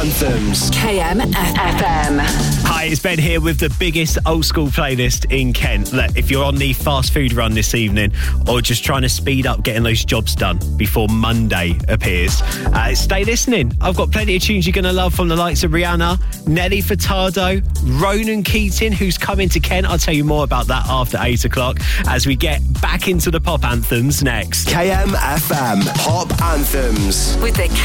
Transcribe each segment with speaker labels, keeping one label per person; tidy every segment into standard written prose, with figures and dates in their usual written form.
Speaker 1: Anthems.
Speaker 2: KMFM.
Speaker 3: Hi, it's Ben here with the biggest old school playlist in Kent. Look, if you're on the fast food run this evening or just trying to speed up getting those jobs done before Monday appears, stay listening. I've got plenty of tunes you're going to love from the likes of Rihanna, Nelly Furtado, Ronan Keating, who's coming to Kent. I'll tell you more about that after 8 o'clock as we get back into the pop anthems next.
Speaker 1: KMFM Pop Anthems.
Speaker 2: With the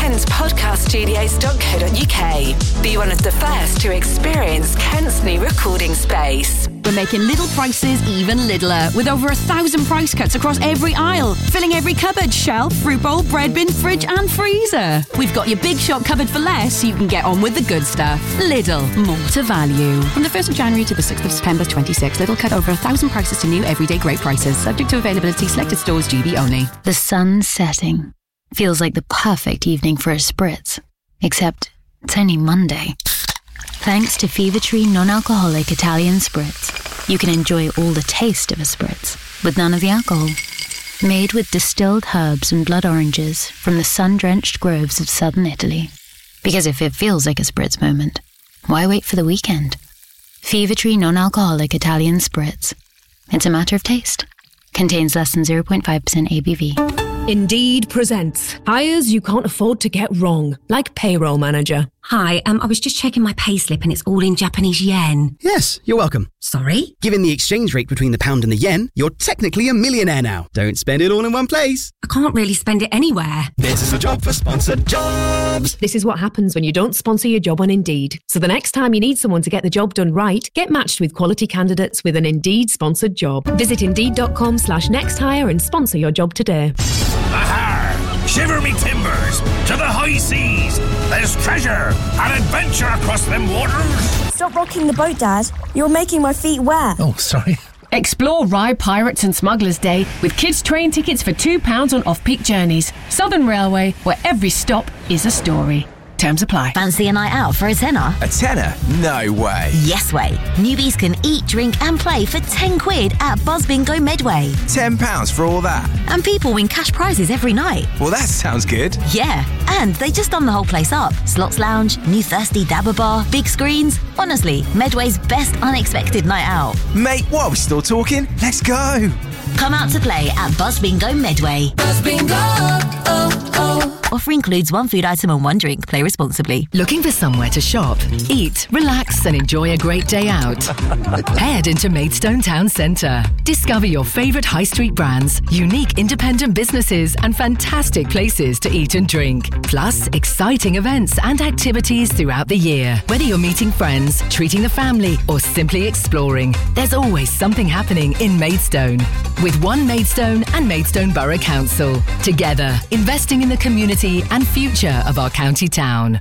Speaker 2: KentPodcastStudios.co.uk. Be one of the first to experience Kent's new recording space.
Speaker 4: We're making little prices even littler, with over 1,000 price cuts across every aisle, filling every cupboard, shelf, fruit bowl, bread bin, fridge and freezer. We've got your big shop covered for less, so you can get on with the good stuff. Lidl, more to value. From the 1st of January to the 6th of September 26, Lidl cut over 1,000 prices to new everyday great prices, subject to availability, selected stores, GB only.
Speaker 5: The sun's setting. Feels like the perfect evening for a spritz. Except it's only Monday. Thanks to Fever Tree non-alcoholic Italian Spritz, you can enjoy all the taste of a spritz, with none of the alcohol. Made with distilled herbs and blood oranges from the sun-drenched groves of southern Italy. Because if it feels like a spritz moment, why wait for the weekend? Fever Tree non-alcoholic Italian Spritz. It's a matter of taste. Contains less than 0.5% ABV.
Speaker 6: Indeed presents hires you can't afford to get wrong, like payroll manager.
Speaker 7: Hi, I was just checking my payslip and it's all in Japanese yen.
Speaker 8: Yes, you're welcome.
Speaker 7: Sorry?
Speaker 8: Given the exchange rate between the pound and the yen, you're technically a millionaire now. Don't spend it all in one place.
Speaker 7: I can't really spend it anywhere.
Speaker 1: This is a job for sponsored jobs.
Speaker 6: This is what happens when you don't sponsor your job on Indeed. So the next time you need someone to get the job done right, get matched with quality candidates with an Indeed sponsored job. Visit Indeed.com/nexthire and sponsor your job today.
Speaker 9: Aha! Shiver me timbers! To the high seas! There's treasure and adventure across them waters!
Speaker 10: Stop rocking the boat, Dad. You're making my feet wet.
Speaker 11: Oh, sorry.
Speaker 12: Explore Rye Pirates and Smugglers Day with kids' train tickets for £2 on off-peak journeys. Southern Railway, where every stop is a story. Terms apply.
Speaker 13: Fancy a night out for a tenner?
Speaker 1: A tenner? No way.
Speaker 13: Yes way. Newbies can eat, drink and play for £10 at Buzz Bingo Medway.
Speaker 1: £10 for all that?
Speaker 13: And people win cash prizes every night.
Speaker 1: Well, that sounds good.
Speaker 13: Yeah, and they just done the whole place up. Slots lounge, new thirsty dabber bar, big screens. Honestly, Medway's best unexpected night out.
Speaker 1: Mate, what, are we still talking? Let's go.
Speaker 13: Come out to play at Buzz Bingo Medway.
Speaker 2: Buzz Bingo, oh, oh.
Speaker 13: Offer includes one food item and one drink. Play responsibly.
Speaker 14: Looking for somewhere to shop, eat, relax and enjoy a great day out? Head into Maidstone Town Centre. Discover your favourite high street brands, unique independent businesses and fantastic places to eat and drink. Plus, exciting events and activities throughout the year. Whether you're meeting friends, treating the family or simply exploring, there's always something happening in Maidstone. With One Maidstone and Maidstone Borough Council. Together, investing in the community and future of our county town.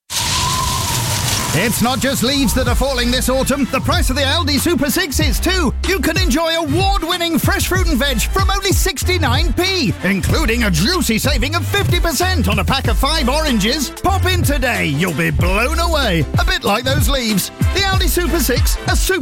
Speaker 15: It's not just leaves that are falling this autumn. The price of the Aldi Super 6 is too. You can enjoy award-winning fresh fruit and veg from only 69p, including a juicy saving of 50% on a pack of 5 oranges. Pop in today. You'll be blown away. A bit like those leaves. The Aldi Super 6, a super